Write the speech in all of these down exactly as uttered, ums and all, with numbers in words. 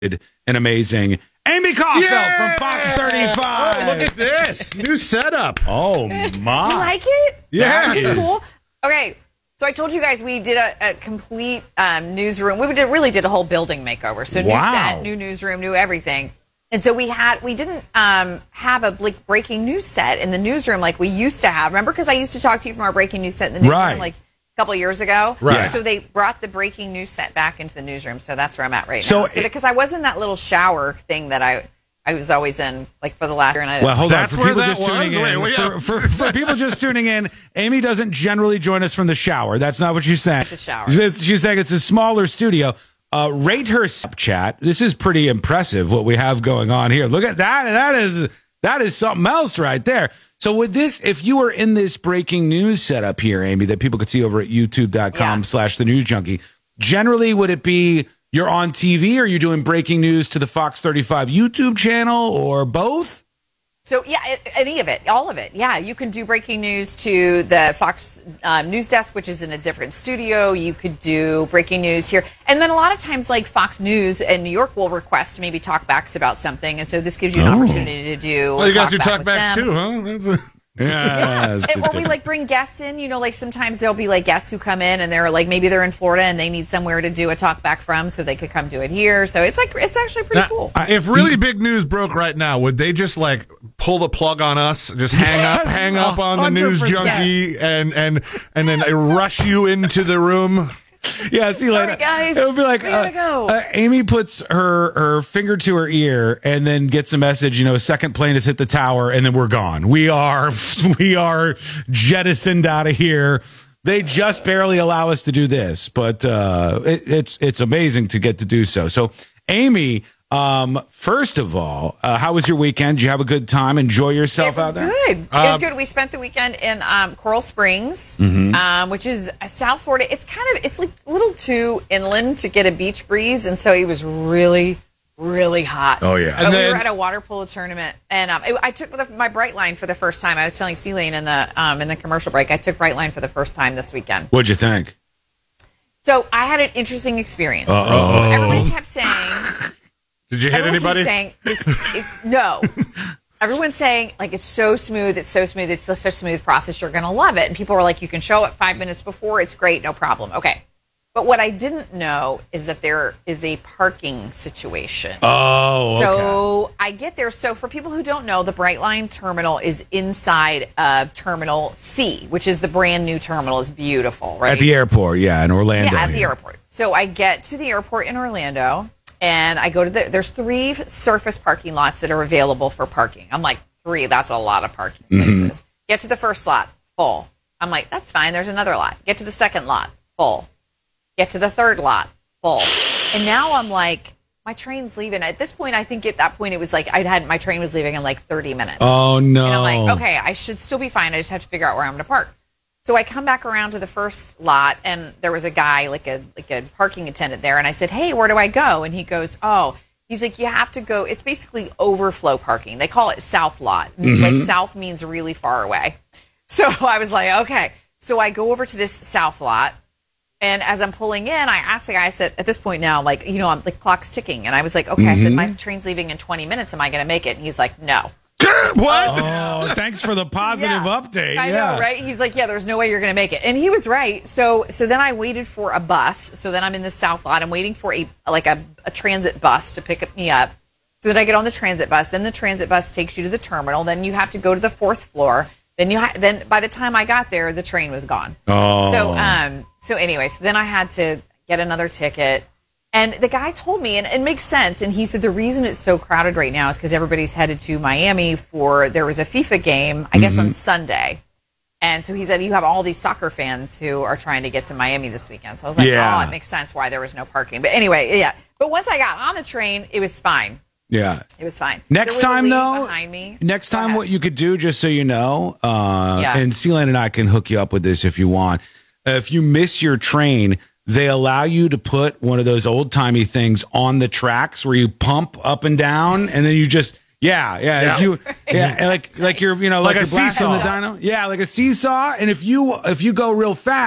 an amazing Amy Caulfield from Fox thirty-five. Oh, look at this. New setup. Oh, my. You like it? Yeah. This is cool. Okay, so I told you guys we did a, a complete um, newsroom. We did, really did a whole building makeover. So new Wow. set, new newsroom, new everything. And so we had we didn't um, have a like breaking news set in the newsroom like we used to have. Remember, because I used to talk to you from our breaking news set in the newsroom Right. like a couple of years ago. Right. So they brought the breaking news set back into the newsroom. So that's where I'm at right So now. it- So because I was in that little shower thing that I I was always in like for the last year. And I Well, hold That's on. For where people that just tuning was? in, Wait, wait, for, yeah. for, for people just tuning in, Amy doesn't generally join us from the shower. That's not what she's saying. The shower. She's, she's saying it's a smaller studio. Uh, rate her Snapchat. This is pretty impressive what we have going on here. Look at that. That is that is something else right there. So with this, if you were in this breaking news setup here, Amy, that people could see over at youtube.com Yeah. slash the news junkie, generally would it be you're on T V or you're doing breaking news to the Fox thirty-five YouTube channel or both? So, yeah, it, any of it, all of it. Yeah, you can do breaking news to the Fox um, News Desk, which is in a different studio. You could do breaking news here. And then a lot of times, like Fox News in New York will request maybe talkbacks about something. And so this gives you an Oh. opportunity to do Well, you guys do talkback with talkbacks them. too, huh? That's a- Yeah. And, or we like bring guests in, you know, like sometimes there'll be like guests who come in and they're like, maybe they're in Florida and they need somewhere to do a talk back from so they could come do it here. So it's like, it's actually pretty Now, cool. if really big news broke right now, would they just like pull the plug on us, just hang up, Yes, hang up on the one hundred news percent. junkie, and and and then they rush you into the room? Yeah, see, Sorry, like guys. it would be like We gotta uh, go. uh, Amy puts her her finger to her ear and then gets a message. You know, a second plane has hit the tower, and then we're gone. We are we are jettisoned out of here. They just barely allow us to do this, but uh, it, it's it's amazing to get to do so. So, Amy, um, first of all, uh, how was your weekend? Did you have a good time? Enjoy yourself It was out there? good. it Um, was good. We spent the weekend in um, Coral Springs, Mm-hmm. um, which is uh, South Florida. It's kind of it's like a little too inland to get a beach breeze, and so it was really, really hot. Oh, yeah. But And we then- were at a water polo tournament, and um, I, I took the, my Brightline for the first time. I was telling C-Lane in the um, in the commercial break. I took Brightline for the first time this weekend. What'd you think? So I had an interesting experience. Uh-oh. Everybody kept saying. Did you hit Everyone keeps anybody? Saying it's, it's no. Everyone's saying like it's so smooth, it's so smooth, it's such a smooth process. You're gonna love it. And people were like, you can show it five minutes before. It's great, no problem. Okay, but what I didn't know is that there is a parking situation. Oh, okay. So I get there. So for people who don't know, the Brightline terminal is inside of Terminal C, which is the brand new terminal. It's beautiful, right? At the airport, yeah, in Orlando. Yeah, at the yeah. airport. So I get to the airport in Orlando, and I go to the. There's three surface parking lots that are available for parking. I'm like, three. That's a lot of parking places. Mm-hmm. Get to the first lot, full. I'm like, that's fine. There's another lot. Get to the second lot, full. Get to the third lot, full. And now I'm like, my train's leaving. At this point, I think at that point it was like I'd had my train was leaving in like thirty minutes. Oh, no. And I'm like, okay, I should still be fine. I just have to figure out where I'm going to park. So I come back around to the first lot, and there was a guy, like a like a parking attendant there, and I said, hey, where do I go? And he goes, oh, he's like, you have to go. It's basically overflow parking. They call it South Lot. Like South means really far away. So I was like, okay. So I go over to this South Lot, and as I'm pulling in, I asked the guy, I said, at this point now, like, you know, I'm the clock's ticking, and I was like, okay, I said, my train's leaving in twenty minutes. Am I going to make it? And he's like, no. What? Oh, thanks for the positive Yeah. update. I yeah. know, right? He's like, yeah, there's no way you're going to make it. And he was right. So so then I waited for a bus. So then I'm in the South Lot. I'm waiting for a like a, a transit bus to pick me up. So then I get on the transit bus. Then the transit bus takes you to the terminal. Then you have to go to the fourth floor. Then you ha- then by the time I got there, the train was gone. Oh. So um so anyway, so then I had to get another ticket. And the guy told me, and it makes sense, and he said the reason it's so crowded right now is because everybody's headed to Miami for, there was a FIFA game, I guess on Sunday. And so he said, you have all these soccer fans who are trying to get to Miami this weekend. So I was like, Yeah. oh, it makes sense why there was no parking. But anyway, yeah. But once I got on the train, it was fine. Yeah. It was fine. Next There was a time, lady though, behind me. next Go time, ahead. what you could do, just so you know, uh, Yeah. and Sealand and I can hook you up with this if you want. Uh, if you miss your train, they allow you to put one of those old timey things on the tracks where you pump up and down, and then you just. Yeah, yeah, Yeah. If you, yeah, like like you're, you know, like, Like a you're blasting seesaw. the dyno. Yeah, like a seesaw. And if you if you go real fast,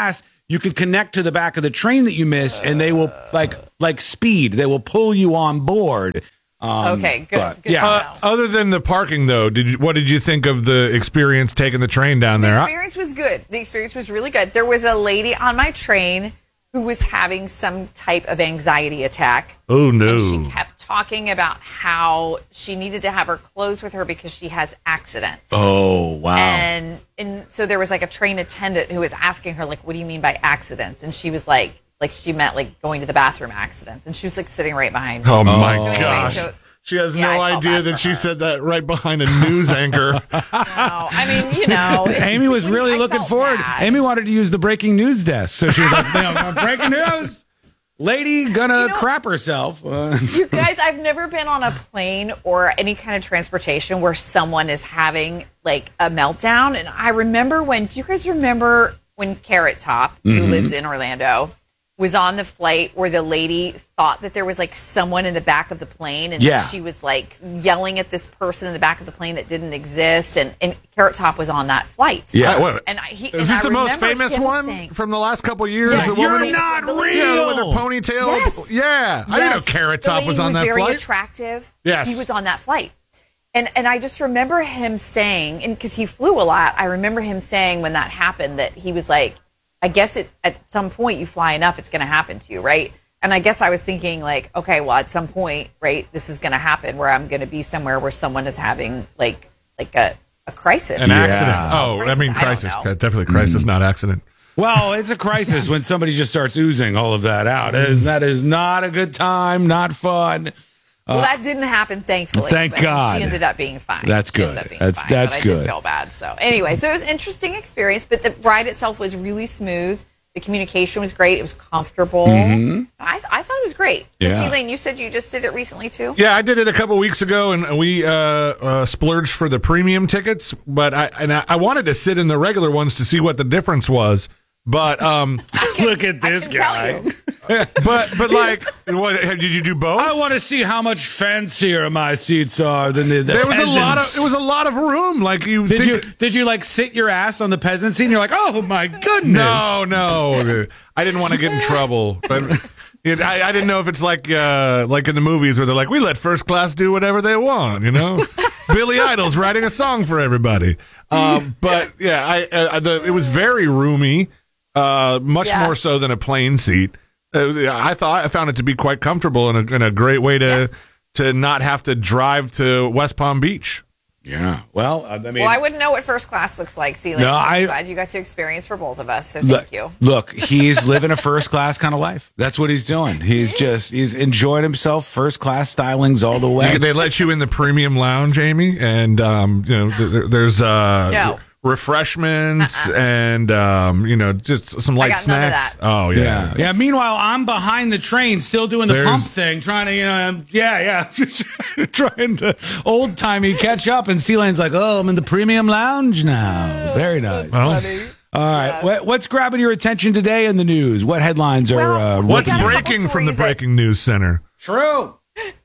you can connect to the back of the train that you miss, and they will like like speed. They will pull you on board. Um, okay, good. but, good yeah. Uh, other than the parking, though, did you, what did you think of the experience taking the train down The there? experience was good. The experience was really good. There was a lady on my train who was having some type of anxiety attack. Oh, no. And she kept talking about how she needed to have her clothes with her because she has accidents. Oh, wow. And and so there was like a train attendant who was asking her, like, what do you mean by accidents? And she was like, like she meant like going to the bathroom accidents. And she was like sitting right behind me. Oh, my So anyway, gosh. so- She has Yeah, no I felt idea bad that for she her. said that right behind a news anchor. No, I mean, you know. it's- Amy was really I looking felt forward. bad. Amy wanted to use the breaking news desk. So she was like, you know, breaking news. Lady gonna You know- crap herself. Uh, You guys, I've never been on a plane or any kind of transportation where someone is having like a meltdown. And I remember when, do you guys remember when Carrot Top, who Mm-hmm. lives in Orlando, was on the flight where the lady thought that there was like someone in the back of the plane and Yeah. that she was like yelling at this person in the back of the plane that didn't exist. And, and Carrot Top was on that flight. Yeah. Uh, wait, And I, he, is and this I the most remember famous him one saying- from the last couple of years? Yeah, the you're woman, not the real. lady- Yeah, with her ponytail. Yes. Yeah. I didn't know Yes. Carrot The Top lady was on was that very flight. attractive. Yes. He was on that flight. And and I just remember him saying, and because he flew a lot, I remember him saying when that happened that he was like, I guess it, at some point you fly enough, it's going to happen to you, right? And I guess I was thinking like, okay, well, at some point, right, this is going to happen where I'm going to be somewhere where someone is having like like a, a crisis. An accident. Yeah. Oh, I mean, Crisis, I crisis. don't know. Definitely crisis, not accident. well, it's a crisis when somebody just starts oozing all of that out. That is, that is not a good time, not fun. Well, that didn't happen, thankfully. Thank but God. She ended up being fine. That's She ended good. up being That's- fine, that's but I good. did feel bad. So anyway, so it was an interesting experience, but the ride itself was really smooth. The communication was great. It was comfortable. I, I thought it was great. So, Yeah. Elaine, you said you just did it recently too. Yeah, I did it a couple weeks ago, and we uh, uh, splurged for the premium tickets. But I and I, I wanted to sit in the regular ones to see what the difference was. But um, Look at I this can tell guy. you. but but like, what, did you do both? I want to see how much fancier my seats are than the, the there was a lot of peasants. it was a lot of room. Like you Did think, you did you like sit your ass on the peasant seat and you're like, oh my goodness? No, no, I didn't want to get in trouble, but it, I, I didn't know if it's like uh, like in the movies where they're like, we let first class do whatever they want, you know. Billy Idol's writing a song for everybody, um, but yeah, I, uh, the, it was very roomy, uh, much Yeah. more so than a plane seat. Uh, I thought I found it to be quite comfortable and a, and a great way to Yeah. to not have to drive to West Palm Beach. Yeah. Well, I mean, Well, I wouldn't know what first class looks like, Celine. No, so I'm I- glad you got to experience for both of us. So look, thank you. look, he's living a first class kind of life. That's what he's doing. He's just he's enjoying himself, first class stylings all the way. They let you in the premium lounge, Amy, and um, you know th- th- there's uh, No. refreshments and um, you know just some light got none of snacks. that. Oh Yeah. yeah, Yeah. Meanwhile, I'm behind the train, still doing the There's- pump thing, trying to, you know, yeah, yeah, trying to old timey catch up. And C-Lane's like, oh, I'm in the premium lounge now. Very nice. Well, All right. What, what's grabbing your attention today in the news? What headlines are Well, uh, we what's got a couple breaking from the stories that- breaking news center? true?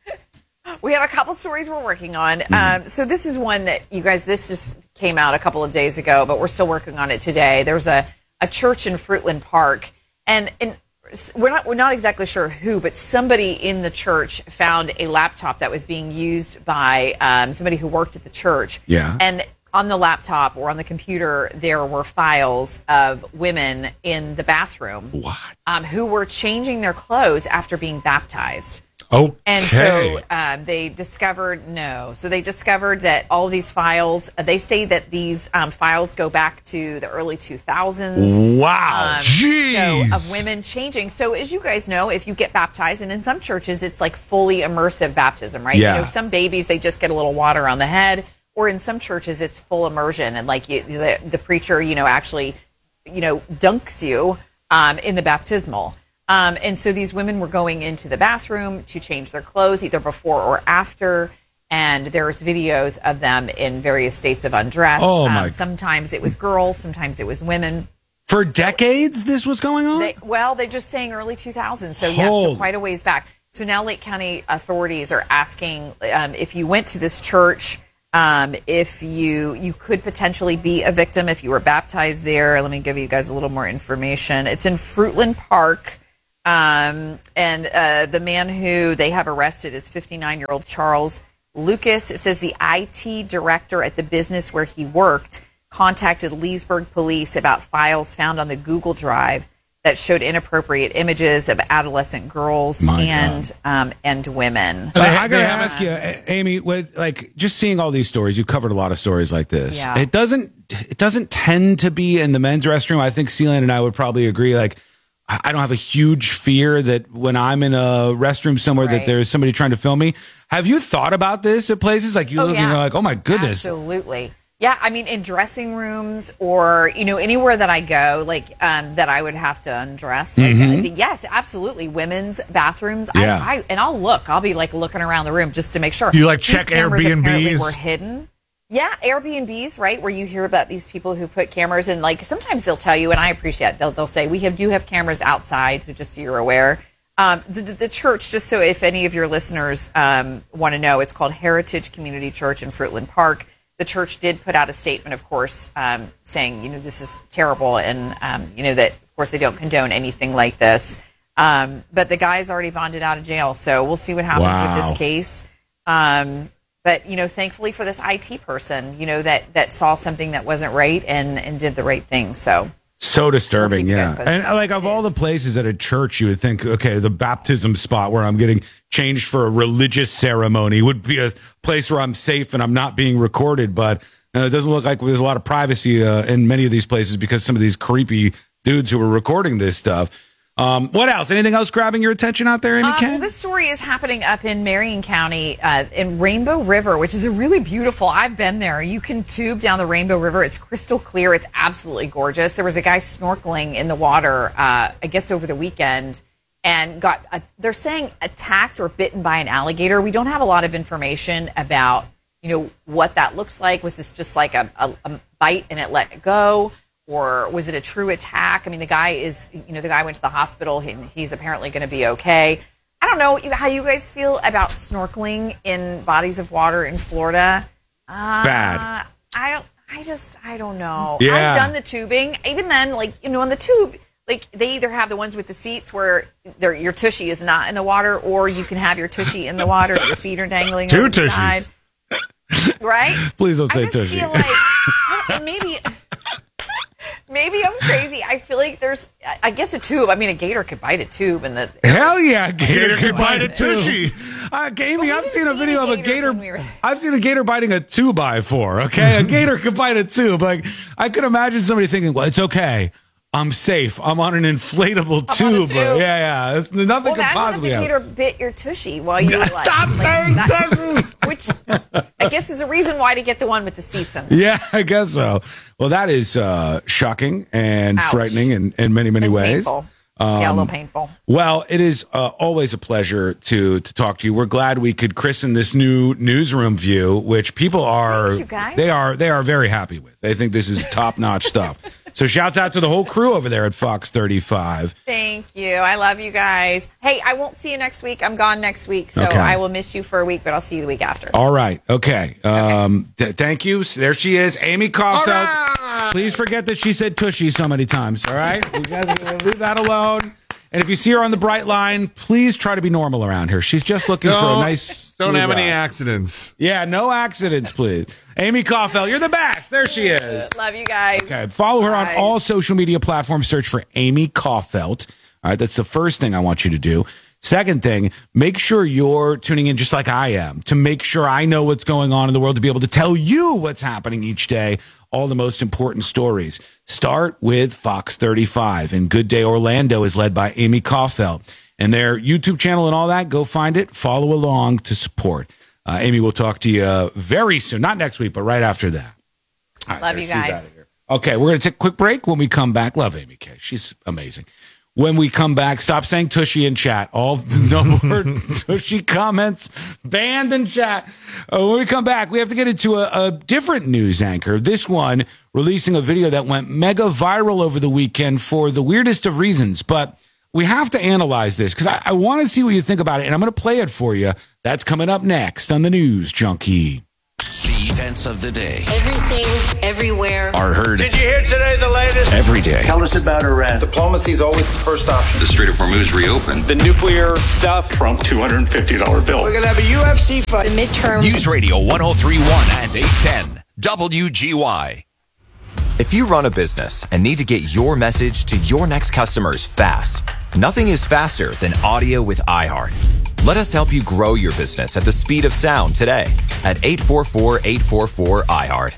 We have a couple stories we're working on. Mm-hmm. Um, so this is one that you guys, this just came out a couple of days ago, but we're still working on it today. There was a, a church in Fruitland Park, and, and we're not we're not exactly sure who, but somebody in the church found a laptop that was being used by um, somebody who worked at the church. Yeah. And on the laptop or on the computer, there were files of women in the bathroom. What? Um, who were changing their clothes after being baptized. Okay. And so um, they discovered, no. So they discovered that all of these files, uh, they say that these um, files go back to the early two thousands. Wow. Um, Jeez. So of women changing. So as you guys know, if you get baptized, and in some churches it's like fully immersive baptism, right? Yeah. You know, some babies, they just get a little water on the head. Or in some churches, it's full immersion. And like you, the, the preacher, you know, actually, you know, dunks you um, in the baptismal. Um, and so these women were going into the bathroom to change their clothes, either before or after. And there's videos of them in various states of undress. Oh, Um, my- sometimes it was girls, sometimes it was women. For decades, this was going on? They, well, they're just saying early two thousands. So, yes, Holy- so quite a ways back. So now Lake County authorities are asking um, if you went to this church Um, if you you could potentially be a victim if you were baptized there. Let me give you guys a little more information. It's in Fruitland Park, um, and uh, the man who they have arrested is fifty-nine-year-old Charles Lucas. It says the I T director at the business where he worked contacted Leesburg police about files found on the Google Drive that showed inappropriate images of adolescent girls My and um, and women. But I gotta they ask you, Amy, what, like, just seeing all these stories, you covered a lot of stories like this. Yeah. It doesn't it doesn't tend to be in the men's restroom. I think Sealand and I would probably agree. Like, I I don't have a huge fear that when I'm in a restroom somewhere that Right. there's somebody trying to film me. Have you thought about this at places? Like, you Oh, look and yeah. you're like, oh my goodness. Absolutely. Yeah, I mean, in dressing rooms or, you know, anywhere that I go, like, um, that I would have to undress. Like, Mm-hmm. yes, absolutely. Women's bathrooms. Yeah. I, I, and I'll look. I'll be, like, looking around the room just to make sure. You, like, These check cameras apparently Airbnbs? were hidden. Yeah, Airbnbs, right, where you hear about these people who put cameras in. Like, sometimes they'll tell you, and I appreciate it, they'll, they'll say, we have do have cameras outside, so just so you're aware. Um, the, the church, just so if any of your listeners um, want to know, it's called Heritage Community Church in Fruitland Park. The church did put out a statement, of course, um, saying, you know, this is terrible and, um, you know, that, of course, they don't condone anything like this. Um, but the guy's already bonded out of jail, so we'll see what happens Wow. with this case. Um, but, you know, thankfully for this I T person, you know, that, that saw something that wasn't right and, and did the right thing. So So disturbing, We'll keep you guys yeah. posted. And uh, like of all the places at a church, you would think, okay, the baptism spot where I'm getting changed for a religious ceremony would be a place where I'm safe and I'm not being recorded. But uh, it doesn't look like there's a lot of privacy uh, in many of these places because some of these creepy dudes who are recording this stuff. Um, what else? Anything else grabbing your attention out there, Amy Um, Ken? well, this story is happening up in Marion County uh, in Rainbow River, which is a really beautiful. I've been there. You can tube down the Rainbow River. It's crystal clear. It's absolutely gorgeous. There was a guy snorkeling in the water, uh, I guess, over the weekend, and got, uh, they're saying, attacked or bitten by an alligator. We don't have a lot of information about, you know, what that looks like. Was this just like a, a, a bite and it let go? Or was it a true attack? I mean, the guy is, you know, the guy went to the hospital. He, he's apparently going to be okay. I don't know how you guys feel about snorkeling in bodies of water in Florida. Uh, Bad. I don't. I just. I don't know. Yeah. I've done the tubing. Even then, like you know, on the tube, like they either have the ones with the seats where they're, your tushy is not in the water, or you can have your tushy in the water. Your feet are dangling Two over the tushies. side. Right? Please don't say I just tushy. feel like I don't- maybe. Maybe I'm crazy. I feel like there's, I guess a tube. I mean, a gator could bite a tube, and the Hell yeah, gator, Gator could bite a tube. tushy. Uh, Amy, we I've didn't seen a see video of any a gators gator. when we were- I've seen a gator biting a two by four. Okay, a gator could bite a tube. Like I could imagine somebody thinking, "Well, it's okay. I'm safe. I'm on an inflatable I'm on a tube." tube. Yeah, yeah. It's, nothing well, could imagine if possibly the happen. gator bit your tushy while you were like, Stop like, saying that- tushy. which I guess is a reason why to get the one with the seats in. Yeah, I guess so. Well, that is uh, shocking and Ouch. frightening in, in many, many And ways. painful. yeah, a little painful. Well, it is uh, always a pleasure to to talk to you. We're glad we could christen this new newsroom view, which people are Thanks, you guys. they are they are very happy with. They think this is top notch stuff. So shouts out to the whole crew over there at Fox thirty-five. Thank you. I love you guys. Hey, I won't see you next week. I'm gone next week, so Okay. I will miss you for a week, but I'll see you the week after. All right. Okay. Um, th- thank you. There she is, Amy Kaufeld. Please forget that she said tushy so many times. All right. You guys leave that alone. And if you see her on the bright line, please try to be normal around her. She's just looking for a Don't, nice. don't smooth have any ride. accidents. Yeah, no accidents, please. Amy Kaufeld, you're the best. There she is. Love you guys. Okay, follow her Bye. on all social media platforms. Search for Amy Kaufeld. All right, that's the first thing I want you to do. Second thing, make sure you're tuning in just like I am to make sure I know what's going on in the world to be able to tell you what's happening each day, all the most important stories. Start with Fox thirty-five, and Good Day Orlando is led by Amy Kaufeld. And their YouTube channel and all that, go find it, follow along to support. Uh, Amy will talk to you very soon, not next week, but right after that. All right, Love there you she's guys. outta here. Okay, we're going to take a quick break. When we come back, love Amy K. She's amazing. When we come back, stop saying tushy in chat. All no more tushy comments banned in chat. Uh, when we come back, we have to get into a, a different news anchor. This one releasing a video that went mega viral over the weekend for the weirdest of reasons. But we have to analyze this because I, I want to see what you think about it, and I'm going to play it for you. That's coming up next on the News Junkie. The Events of the day. Everything, everywhere. Are heard. Did you hear today the latest? Every day. Tell us about Iran. Diplomacy is always the first option. The Strait of Hormuz reopened. The nuclear stuff. Trump two hundred fifty dollars bill. We're going to have a U F C fight. The midterms. News Radio one oh three point one and eight ten. W G Y. If you run a business and need to get your message to your next customers fast, nothing is faster than audio with iHeart. Let us help you grow your business at the speed of sound today at eight four four, eight four four, iHeart.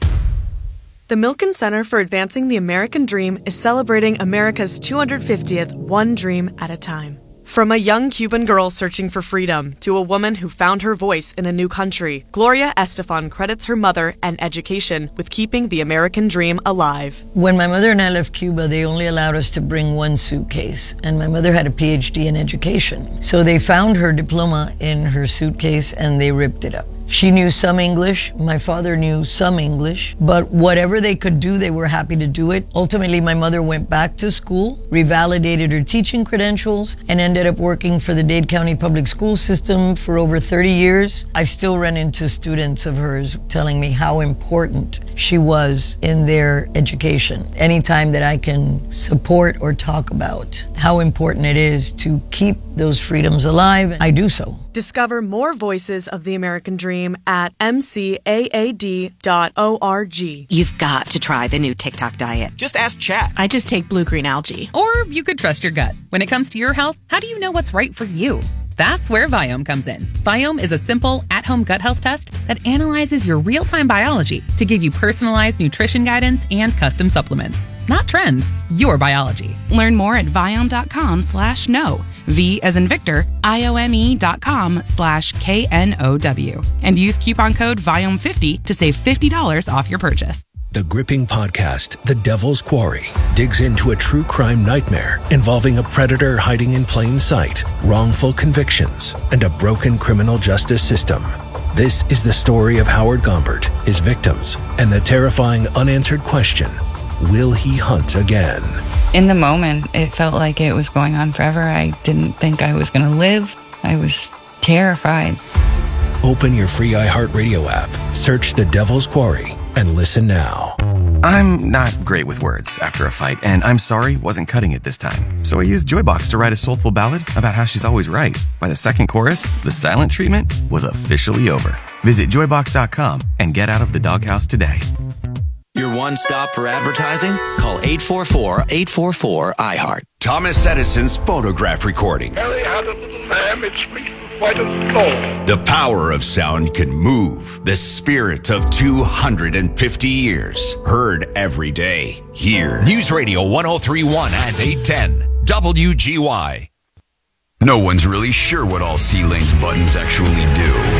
The Milken Center for Advancing the American Dream is celebrating America's two hundred fiftieth One Dream at a Time. From a young Cuban girl searching for freedom to a woman who found her voice in a new country, Gloria Estefan credits her mother and education with keeping the American dream alive. When my mother and I left Cuba, they only allowed us to bring one suitcase, and my mother had a P H D in education. So they found her diploma in her suitcase and they ripped it up. She knew some English, my father knew some English, but whatever they could do, they were happy to do it. Ultimately, my mother went back to school, revalidated her teaching credentials, and ended up working for the Dade County Public School System for over thirty years. I've still run into students of hers telling me how important she was in their education. Anytime that I can support or talk about how important it is to keep those freedoms alive, I do so. Discover more voices of the American dream at m c a a d dot org. You've got to try the new TikTok diet. Just ask Chat. I just take blue-green algae. Or you could trust your gut. When it comes to your health, how do you know what's right for you? That's where Viome comes in. Viome is a simple, at-home gut health test that analyzes your real-time biology to give you personalized nutrition guidance and custom supplements. Not trends, your biology. Learn more at Viome.com slash no. V as in Victor, I-O-M-E dot com slash K N O W. And use coupon code Viome fifty to save fifty dollars off your purchase. The gripping podcast, The Devil's Quarry, digs into a true crime nightmare involving a predator hiding in plain sight, wrongful convictions, and a broken criminal justice system. This is the story of Howard Gombert, his victims, and the terrifying unanswered question, will he hunt again? In the moment, it felt like it was going on forever. I didn't think I was going to live. I was terrified. Open your free iHeartRadio app, search The Devil's Quarry, and listen now. I'm not great with words after a fight, and I'm sorry wasn't cutting it this time. So I used Joybox to write a soulful ballad about how she's always right. By the second chorus, the silent treatment was officially over. Visit joybox dot com and get out of the doghouse today. Your one stop for advertising? Call eight four four, eight four four, iHeart. Thomas Edison's phonograph recording. Mary had a little lamb, its fleece was white as snow. The power of sound can move the spirit of two hundred fifty years. Heard every day here. News Radio one oh three point one and eight ten. W G Y. No one's really sure what all C-Lane's buttons actually do.